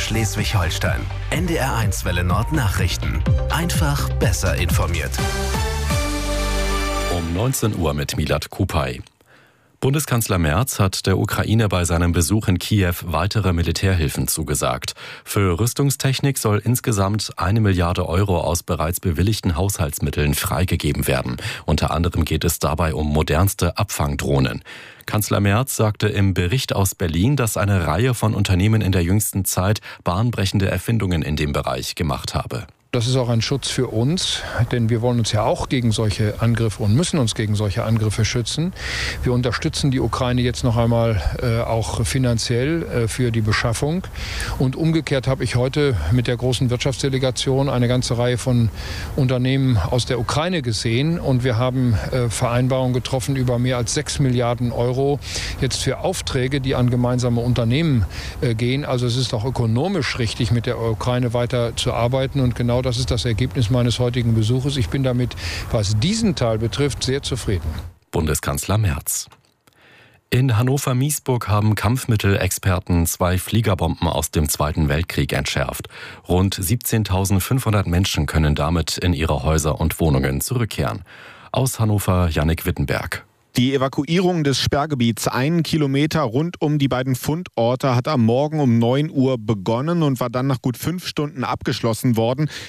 Schleswig-Holstein. NDR1 Welle Nord Nachrichten. Einfach besser informiert. Um 19 Uhr mit Milad Kupay. Bundeskanzler Merz hat der Ukraine bei seinem Besuch in Kiew weitere Militärhilfen zugesagt. Für Rüstungstechnik soll insgesamt 1 Milliarde Euro aus bereits bewilligten Haushaltsmitteln freigegeben werden. Unter anderem geht es dabei um modernste Abfangdrohnen. Kanzler Merz sagte im Bericht aus Berlin, dass eine Reihe von Unternehmen in der jüngsten Zeit bahnbrechende Erfindungen in dem Bereich gemacht habe. Das ist auch ein Schutz für uns, denn wir wollen uns ja auch gegen solche Angriffe und müssen uns gegen solche Angriffe schützen. Wir unterstützen die Ukraine jetzt noch einmal auch finanziell für die Beschaffung. Und umgekehrt habe ich heute mit der großen Wirtschaftsdelegation eine ganze Reihe von Unternehmen aus der Ukraine gesehen. Und wir haben Vereinbarungen getroffen über mehr als 6 Milliarden Euro jetzt für Aufträge, die an gemeinsame Unternehmen gehen. Also es ist auch ökonomisch richtig, mit der Ukraine weiter zu arbeiten. Und genau das ist das Ergebnis meines heutigen Besuches. Ich bin damit, was diesen Teil betrifft, sehr zufrieden. Bundeskanzler Merz. In Hannover-Miesburg haben Kampfmittelexperten 2 Fliegerbomben aus dem Zweiten Weltkrieg entschärft. Rund 17.500 Menschen können damit in ihre Häuser und Wohnungen zurückkehren. Aus Hannover Jannik Wittenberg. Die Evakuierung des Sperrgebiets 1 Kilometer rund um die beiden Fundorte hat am Morgen um 9 Uhr begonnen und war dann nach gut 5 Stunden abgeschlossen worden.